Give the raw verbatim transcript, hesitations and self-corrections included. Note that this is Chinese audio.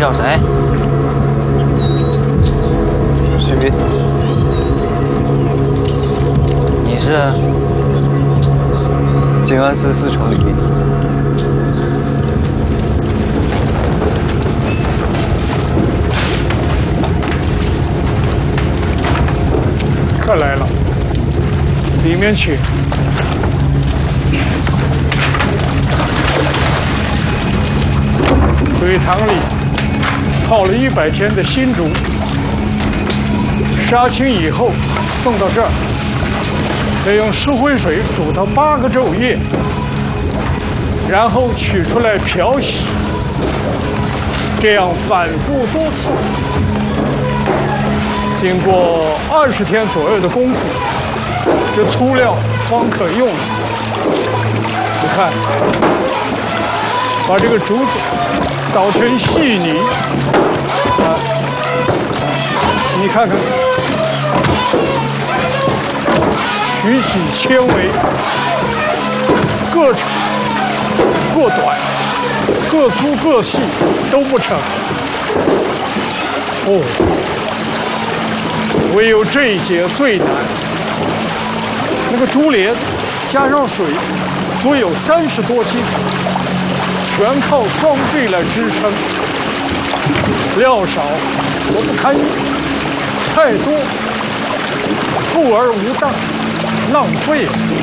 找谁？ 徐斌。 你是？ 静安司司城李斌。 客来了，里面请。水塘里泡了一百天的新竹，杀青以后送到这儿，再用石灰水煮到八个昼夜，然后取出来漂洗，这样反复多次，经过二十天左右的功夫，这粗料方可用了。你看，把这个竹子捣成细泥，啊，你看看，取起纤维，各长各短，各粗各细都不成。哦，唯有这一节最难。那个竹帘加上水，足有三十多斤。全靠双臂来支撑，料少我不堪用，太多富而无当，浪费了。